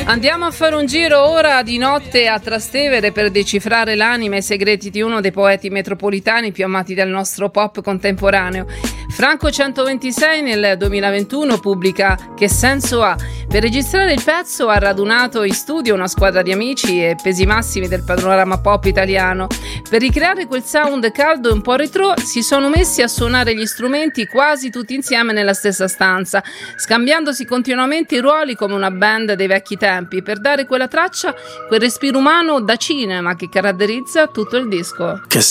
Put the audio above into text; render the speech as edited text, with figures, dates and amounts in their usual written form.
Andiamo a fare un giro ora di notte a Trastevere per decifrare l'anima e i segreti di uno dei poeti metropolitani più amati del nostro pop contemporaneo. Franco 126 nel 2021 pubblica Che senso ha? Per registrare il pezzo ha radunato in studio una squadra di amici e pesi massimi del panorama pop italiano. Per ricreare quel sound caldo e un po' retro si sono messi a suonare gli strumenti quasi tutti insieme nella stessa stanza, scambiandosi continuamente i ruoli come una band dei vecchi tempi, per dare quella traccia, quel respiro umano da cinema che caratterizza tutto il disco. Che